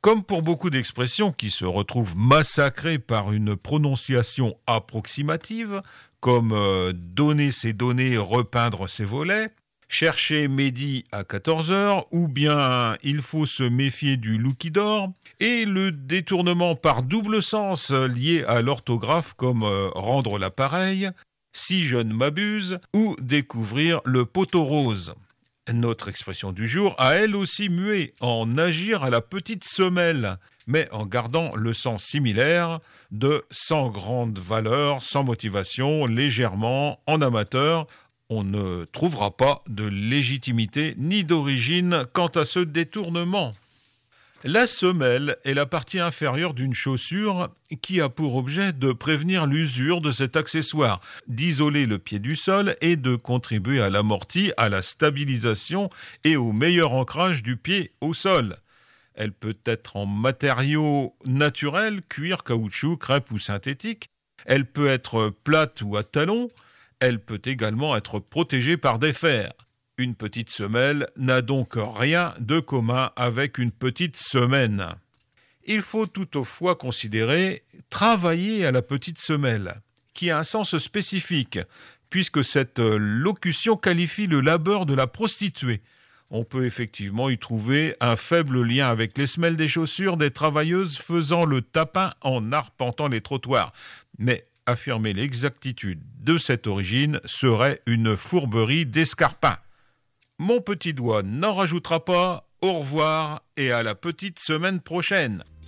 Comme pour beaucoup d'expressions qui se retrouvent massacrées par une prononciation approximative, comme donner ses données, repeindre ses volets, chercher Mehdi à 14 heures, ou bien il faut se méfier du loup qui dort, et le détournement par double sens lié à l'orthographe comme rendre l'appareil, si je ne m'abuse, ou découvrir le poteau rose. Notre expression du jour a elle aussi mué en agir à la petite semelle, mais en gardant le sens similaire de sans grande valeur, sans motivation, légèrement, en amateur. On ne trouvera pas de légitimité ni d'origine quant à ce détournement. La semelle est la partie inférieure d'une chaussure qui a pour objet de prévenir l'usure de cet accessoire, d'isoler le pied du sol et de contribuer à l'amorti, à la stabilisation et au meilleur ancrage du pied au sol. Elle peut être en matériaux naturels, cuir, caoutchouc, crêpe ou synthétique. Elle peut être plate ou à talons. Elle peut également être protégée par des fers. Une petite semelle n'a donc rien de commun avec une petite semaine. Il faut toutefois considérer travailler à la petite semelle, qui a un sens spécifique, puisque cette locution qualifie le labeur de la prostituée. On peut effectivement y trouver un faible lien avec les semelles des chaussures des travailleuses faisant le tapin en arpentant les trottoirs. Mais affirmer l'exactitude de cette origine serait une fourberie d'escarpin. Mon petit doigt n'en rajoutera pas. Au revoir et à la petite semaine prochaine.